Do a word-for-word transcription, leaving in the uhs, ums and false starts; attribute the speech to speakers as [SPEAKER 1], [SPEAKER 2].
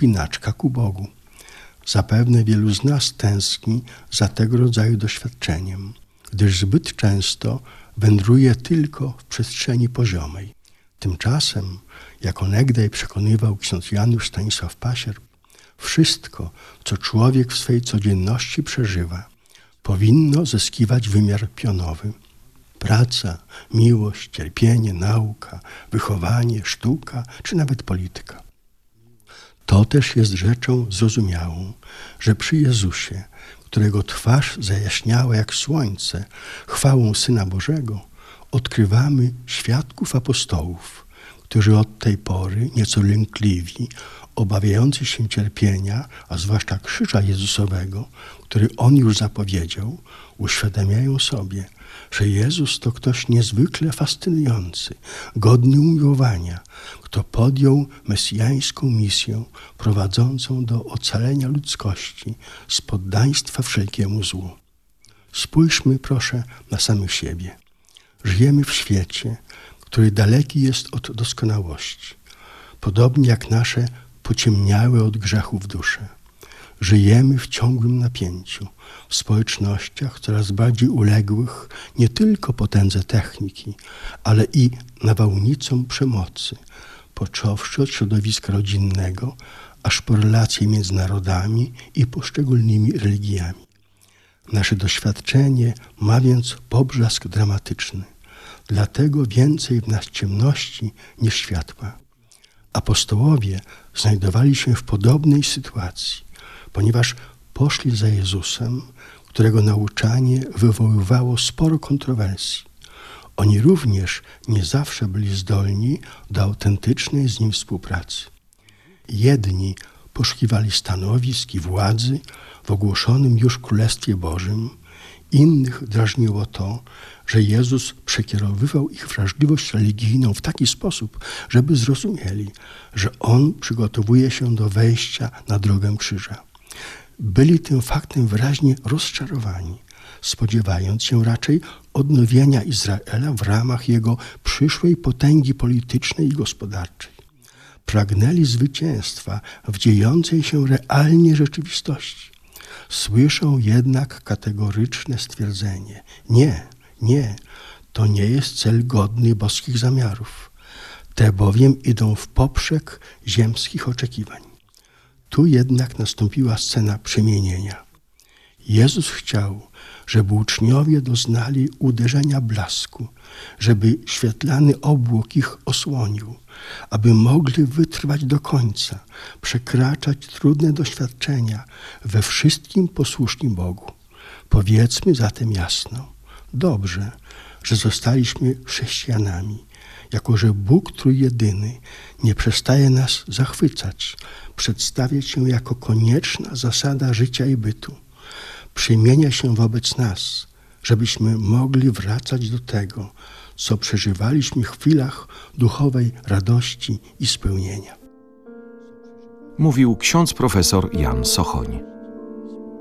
[SPEAKER 1] wspinaczka ku Bogu. Zapewne wielu z nas tęskni za tego rodzaju doświadczeniem, gdyż zbyt często wędruje tylko w przestrzeni poziomej. Tymczasem, jak onegdaj przekonywał ksiądz Janusz Stanisław Pasierb, wszystko, co człowiek w swej codzienności przeżywa, powinno zyskiwać wymiar pionowy. Praca, miłość, cierpienie, nauka, wychowanie, sztuka czy nawet polityka. To też jest rzeczą zrozumiałą, że przy Jezusie, którego twarz zajaśniała jak słońce chwałą Syna Bożego, odkrywamy świadków apostołów, którzy od tej pory nieco lękliwi, obawiający się cierpienia, a zwłaszcza krzyża Jezusowego, który On już zapowiedział, uświadamiają sobie, że Jezus to ktoś niezwykle fascynujący, godny umiłowania, kto podjął mesjańską misję prowadzącą do ocalenia ludzkości z poddaństwa wszelkiemu złu. Spójrzmy proszę na samych siebie. Żyjemy w świecie, który daleki jest od doskonałości, podobnie jak nasze pociemniałe od grzechów dusze. Żyjemy w ciągłym napięciu, w społecznościach coraz bardziej uległych nie tylko potędze techniki, ale i nawałnicom przemocy, począwszy od środowiska rodzinnego, aż po relacje między narodami i poszczególnymi religiami. Nasze doświadczenie ma więc pobrzask dramatyczny, dlatego więcej w nas ciemności niż światła. Apostołowie znajdowali się w podobnej sytuacji, ponieważ poszli za Jezusem, którego nauczanie wywoływało sporo kontrowersji. Oni również nie zawsze byli zdolni do autentycznej z nim współpracy. Jedni poszukiwali stanowisk i władzy w ogłoszonym już Królestwie Bożym, innych drażniło to, że Jezus przekierowywał ich wrażliwość religijną w taki sposób, żeby zrozumieli, że On przygotowuje się do wejścia na drogę krzyża. Byli tym faktem wyraźnie rozczarowani, spodziewając się raczej odnowienia Izraela w ramach jego przyszłej potęgi politycznej i gospodarczej. Pragnęli zwycięstwa w dziejącej się realnie rzeczywistości. Słyszą jednak kategoryczne stwierdzenie: nie, nie, to nie jest cel godny boskich zamiarów. Te bowiem idą w poprzek ziemskich oczekiwań. Tu jednak nastąpiła scena przemienienia. Jezus chciał, żeby uczniowie doznali uderzenia blasku, żeby świetlany obłok ich osłonił, aby mogli wytrwać do końca, przekraczać trudne doświadczenia, we wszystkim posłuszni Bogu. Powiedzmy zatem jasno: dobrze, że zostaliśmy chrześcijanami, jako że Bóg Trójjedyny nie przestaje nas zachwycać, przedstawiać się jako konieczna zasada życia i bytu. Przemienia się wobec nas, żebyśmy mogli wracać do tego, co przeżywaliśmy w chwilach duchowej radości i spełnienia.
[SPEAKER 2] Mówił ksiądz profesor Jan Sochoń.